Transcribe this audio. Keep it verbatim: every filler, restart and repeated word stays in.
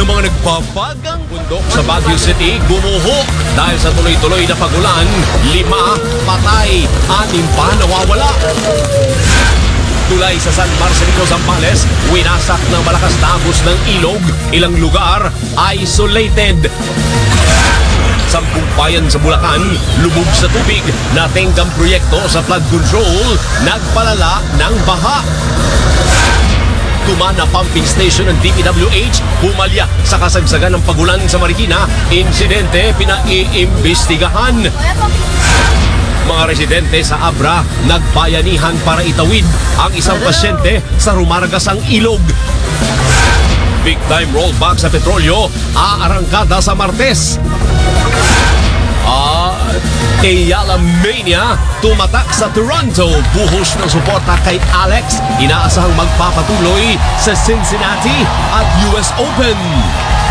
ng mga nagpapagang bundok sa Baguio City gumuho dahil sa tuloy-tuloy na pagulan. Lima patay, anim pa nawawala. Tulay sa San Marcelino, Zambales, winasak ng malakas na agos ng ilog. Ilang lugar, isolated. Sampung bayan sa Bulacan, lubog sa tubig. Natinggang proyekto sa flood control, nagpalala ng baha. Tumana pumping station ng D P W H, pumalya sa kasagsagan ng pagulan sa Marikina. Insidente pinaiimbestigahan. Mga residente sa Abra nagbayanihan para itawid ang isang pasyente sa rumargasang ilog. Big time rollback sa petrolyo, aarangkada sa Martes. At Ayala Mania tumatak sa Toronto. Buhos ng suporta kay Alex, inaasahang magpapatuloy sa Cincinnati at U S Open.